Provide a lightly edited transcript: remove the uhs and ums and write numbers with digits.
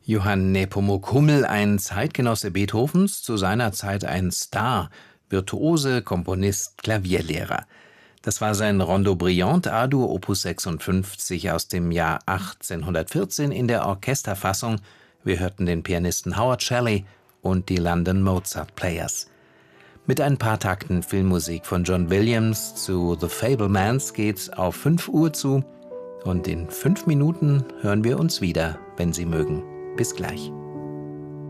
Johann Nepomuk Hummel, ein Zeitgenosse Beethovens, zu seiner Zeit ein Star, Virtuose, Komponist, Klavierlehrer. Das war sein Rondo Brillante A-Dur Opus 56 aus dem Jahr 1814 in der Orchesterfassung. Wir hörten den Pianisten Howard Shelley und die London Mozart Players. Mit ein paar Takten Filmmusik von John Williams zu The Fabelmans geht's auf 5 Uhr zu. Und in 5 Minuten hören wir uns wieder, wenn Sie mögen. Bis gleich.